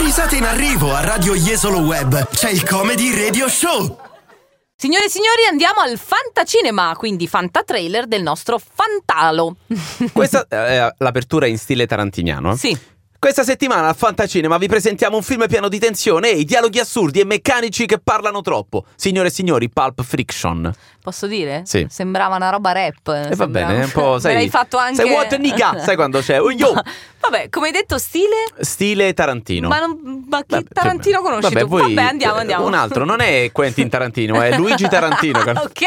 Risate in arrivo a Radio Jesolo Web. C'è il Comedy Radio Show. Signore e signori, andiamo al Fantacinema, quindi Fantatrailer del nostro Fantalo. Questa è l'apertura in stile tarantiniano. Sì. Questa settimana al Fantacinema vi presentiamo un film pieno di tensione e dialoghi assurdi e meccanici che parlano troppo. Signore e signori, Pulp Fiction. Posso dire? Sì. Sembrava una roba rap. E va bene, un po', sai. Me l'hai fatto anche. Sai what nigga? Sai quando c'è? Yo! Vabbè, come hai detto, stile? Stile Tarantino. Ma chi Vabbè, Tarantino conosci tu? voi, Vabbè, andiamo. Un altro, non è Quentin Tarantino, è Luigi Tarantino.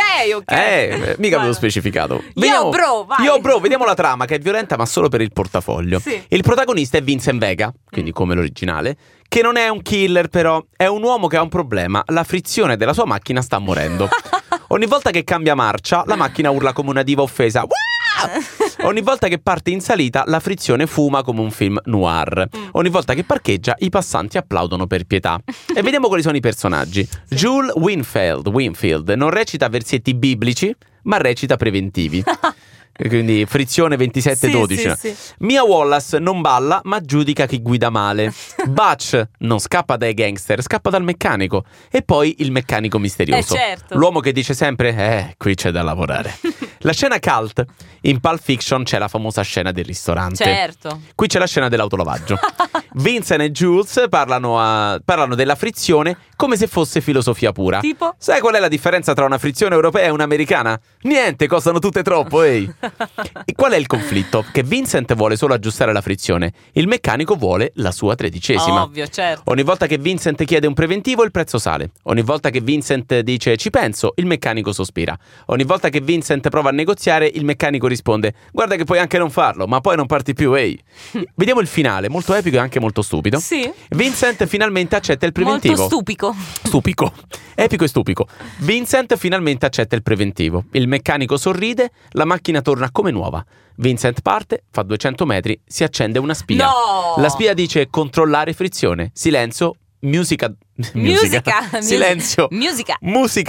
Ok. Mica avevo specificato. Vai. Yo, bro, vediamo la trama che è violenta ma solo per il portafoglio. Sì. Il protagonista è Vincent Vega, quindi come l'originale, che non è un killer però, è un uomo che ha un problema, la frizione della sua macchina sta morendo. Ogni volta che cambia marcia, la macchina urla come una diva offesa. Ogni volta che parte in salita, la frizione fuma come un film noir. Ogni volta che parcheggia, i passanti applaudono per pietà. E vediamo quali sono i personaggi. Jules Winfield non recita versetti biblici, ma recita preventivi. Quindi frizione 27-12. Sì. Mia Wallace non balla ma giudica chi guida male. Butch non scappa dai gangster, scappa dal meccanico. E poi il meccanico misterioso, certo. l'uomo che dice sempre qui c'è da lavorare. La scena cult. In Pulp Fiction c'è la famosa scena del ristorante. Certo. Qui c'è la scena dell'autolavaggio. Vincent e Jules parlano della frizione come se fosse filosofia pura. Tipo? Sai qual è la differenza tra una frizione europea e un'americana? Niente, costano tutte troppo, ehi. E qual è il conflitto? Che Vincent vuole solo aggiustare la frizione, il meccanico vuole la sua 13ª. Ovvio, certo. Ogni volta che Vincent chiede un preventivo, il prezzo sale. Ogni volta che Vincent dice ci penso, il meccanico sospira. Ogni volta che Vincent prova a negoziare, il meccanico risponde guarda che puoi anche non farlo, ma poi non parti più, ehi. Vediamo il finale, molto epico e anche molto stupido. Sì. Vincent finalmente accetta il preventivo. Molto stupico. Epico e stupico. Vincent finalmente accetta il preventivo. Il meccanico sorride, la macchina torna come nuova. Vincent parte, fa 200 metri, si accende una spia. No! La spia dice controllare frizione. Silenzio, musica. Silenzio. Musica.